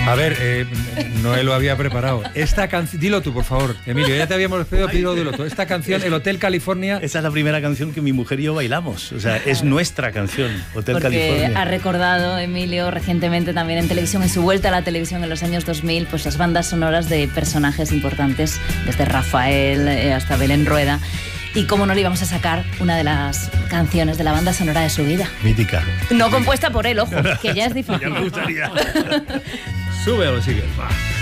A ver, Noé lo había preparado. Esta canción, dilo tú, por favor, Emilio, ya te habíamos pedido, dilo tú. Esta canción, el Hotel California... Esa es la primera canción que mi mujer y yo bailamos. O sea, es nuestra canción, Hotel Porque California. ha recordado, Emilio, recientemente también en televisión, en su vuelta a la televisión en los años 2000, pues las bandas sonoras de personajes importantes, desde Rafael hasta Belén Rueda. Y cómo no le íbamos a sacar una de las canciones de la banda sonora de su vida. Mítica. No compuesta por él, ojo, que ya es difícil. Ya me gustaría. Súbelo, sigue. Va.